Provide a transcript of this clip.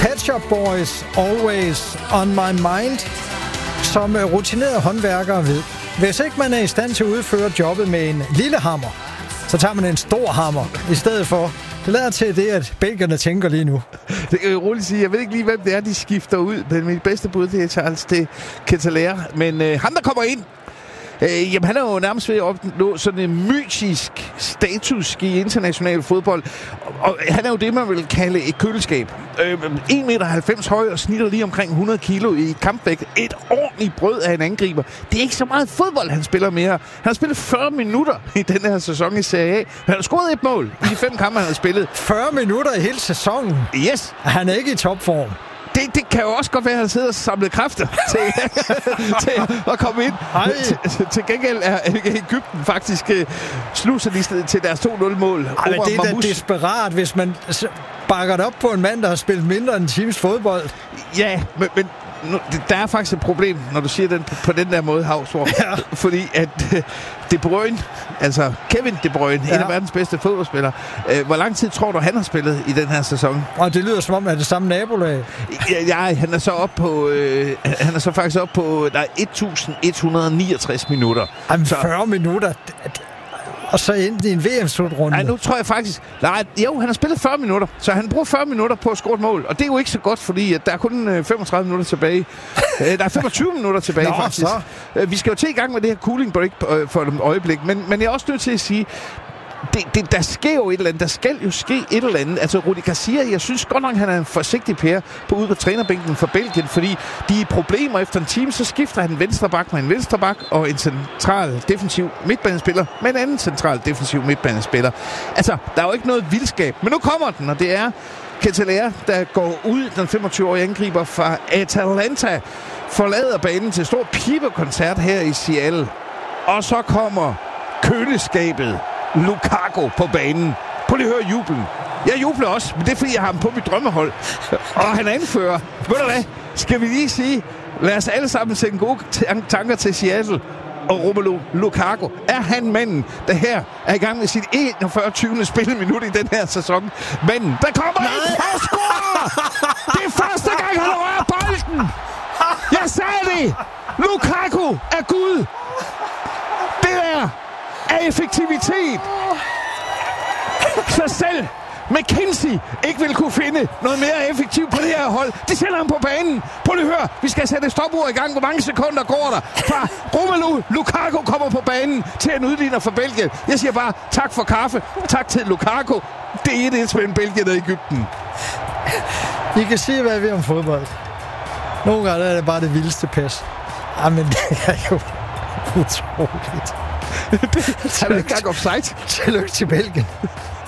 Pet Shop Boys, Always on My Mind, som rutinerede håndværkere ved. Hvis ikke man er i stand til at udføre jobbet med en lille hammer, så tager man en stor hammer i stedet for. Det lader til det, at belgierne tænker lige nu. Det kan jeg roligt sige. Jeg ved ikke lige, hvem det er, de skifter ud. Men mit bedste bud, det er Charles de Ketelaere. Men ham, der kommer ind, jamen, han er jo nærmest ved at opnå sådan en mytisk status i international fodbold. Og han er jo det, man vil kalde et køleskab. 1,90 meter høj og snitter lige omkring 100 kilo i kampvægt. Et ordentligt brød af en angriber. Det er ikke så meget fodbold, han spiller mere. Han har spillet 40 minutter i den her sæson i Serie A. Han har scoret et mål i de 5 kampe, han har spillet. 40 minutter i hele sæsonen? Yes. Han er ikke i topform. Det kan jo også godt være, at han sidder og samler kræfter til at komme ind. Til gengæld er Egypten faktisk sluset til deres 2-0-mål. Men det er da desperat, hvis man bakker det op på en mand, der har spillet mindre end en times fodbold. Ja, men der er faktisk et problem, når du siger den på den der måde, Havsborg. Ja. Fordi at De Bruyne, altså Kevin De Bruyne, en af verdens bedste fodboldspillere, hvor lang tid tror du, han har spillet i den her sæson? Og det lyder som om, at det samme nabolag. Ja, han er så op på han er så faktisk op på 1169 minutter. Jamen, 40 minutter. Og så endte i en VM-slutrunde. Nej, nu tror jeg faktisk... han har spillet 40 minutter, så han bruger 40 minutter på at score et mål. Og det er jo ikke så godt, fordi at der er kun 35 minutter tilbage. Der er 25 minutter tilbage, faktisk. Så. Vi skal jo til i gang med det her cooling break for et øjeblik. Men jeg er også nødt til at sige... Der sker jo et eller andet. Der skal jo ske et eller andet. Altså, Rudi Garcia, jeg synes godt nok, han er en forsigtig pære ude på trænerbænken for Belgien, fordi de er problemer efter en time, så skifter han venstre bak med en venstre bak og en central defensiv midtbanespiller med en anden central defensiv midtbanespiller. Altså, der er jo ikke noget vildskab. Men nu kommer den, og det er Ketelaere, der går ud, den 25-årige angriber fra Atalanta, forlader banen til stor pibekoncert her i Seattle. Og så kommer køleskabet Lukaku på banen. Prøv lige at høre jublen. Jeg jubler også, men det er fordi, jeg har ham på mit drømmehold. Og han anfører. Ved du hvad? Skal vi lige sige, lad os alle sammen sende gode tanker til Seattle og Romelu Lukaku. Er han manden, der her er i gang med sit 41. spilleminut i den her sæson? Manden, der kommer ind og scorer! Det er første gang, han rører bolden! Jeg sagde det! Lukaku er Gud! Det der af effektivitet. Så selv McKenzie ikke vil kunne finde noget mere effektivt på det her hold. De sender ham på banen. Prøv lige at høre. Vi skal sætte stopord i gang. Hvor mange sekunder går der fra Romelu Lukaku kommer på banen til en udligner for Belgien? Jeg siger bare tak for kaffe. Tak til Lukaku. Det er det mellem Belgien og Egypten. I kan sige, hvad vi om fodbold. Nogle gange er det bare det vildeste pis. Jamen, det er jo utroligt. Han er ikke engang offside. Tillykke til Belgien.